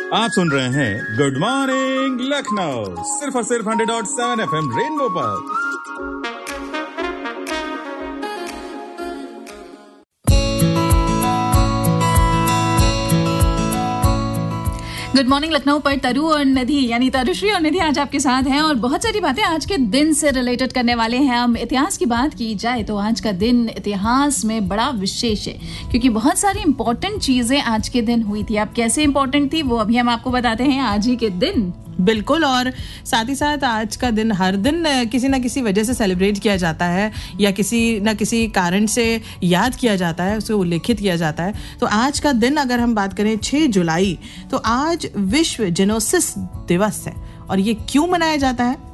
आप सुन रहे हैं गुड मॉर्निंग लखनऊ सिर्फ और सिर्फ 100.7 FM रेनबो पर। गुड मॉर्निंग लखनऊ पर तरु और निधि यानी तरुश्री और निधि आज आपके साथ हैं और बहुत सारी बातें आज के दिन से रिलेटेड करने वाले हैं। हम इतिहास की बात की जाए तो आज का दिन इतिहास में बड़ा विशेष है क्योंकि बहुत सारी इंपॉर्टेंट चीजें आज के दिन हुई थी। अब कैसे इंपॉर्टेंट थी वो अभी हम आपको बताते हैं आज ही के दिन। बिल्कुल, और साथ ही साथ आज का दिन हर दिन किसी ना किसी वजह से सेलिब्रेट किया जाता है या किसी ना किसी कारण से याद किया जाता है, उसे उल्लेखित किया जाता है। तो आज का दिन अगर हम बात करें 6 जुलाई तो आज विश्व जेनोसिस दिवस है। और ये क्यों मनाया जाता है?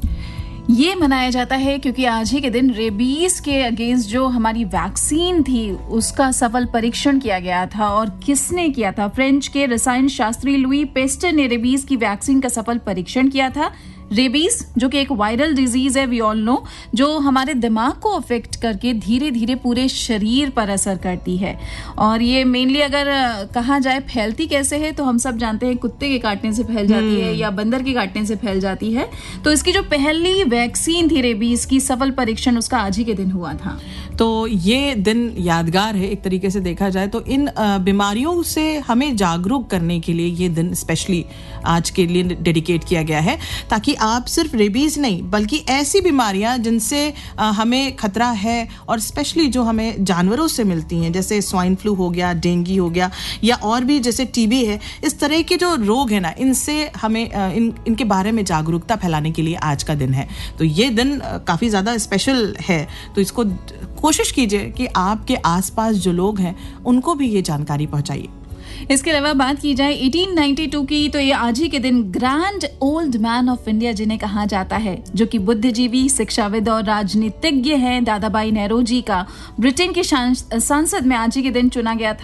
ये मनाया जाता है क्योंकि आज ही के दिन रेबीज के अगेंस्ट जो हमारी वैक्सीन थी उसका सफल परीक्षण किया गया था। और किसने किया था? फ्रेंच के रसायन शास्त्री लुई पेस्टर ने रेबीज की वैक्सीन का सफल परीक्षण किया था। रेबीज जो कि एक वायरल डिजीज है, वी ऑल नो, जो हमारे दिमाग को अफेक्ट करके धीरे धीरे पूरे शरीर पर असर करती है। और ये मेनली अगर कहा जाए फैलती कैसे है तो हम सब जानते हैं कुत्ते के काटने से फैल जाती है या बंदर के काटने से फैल जाती है। तो इसकी जो पहली वैक्सीन थी रेबीज की, सफल परीक्षण उसका आज ही के दिन हुआ था। तो ये दिन यादगार है एक तरीके से देखा जाए तो। इन बीमारियों से हमें जागरूक करने के लिए ये दिन स्पेशली आज के लिए डेडिकेट किया गया है ताकि आप सिर्फ रेबीज नहीं बल्कि ऐसी बीमारियां जिनसे हमें खतरा है और स्पेशली जो हमें जानवरों से मिलती हैं जैसे स्वाइन फ्लू हो गया, डेंगू हो गया या और भी जैसे टीबी है, इस तरह के जो रोग है ना, इनसे हमें इनके बारे में जागरूकता फैलाने के लिए आज का दिन है। तो ये दिन काफ़ी ज़्यादा स्पेशल है। तो इसको कोशिश कीजिए कि आपके आसपास जो लोग हैं उनको भी ये जानकारी पहुंचाइए। इसके अलावा बात की जाए 1892 की तो ये आज ही के दिन grand old man of India जिन्हें कहा जाता है, जो कि बुद्धिजीवी, शिक्षाविद और राजनीतिज्ञ हैं, दादा भाई नेहरू जी का ब्रिटेन के संसद में आज ही के दिन चुना गया था।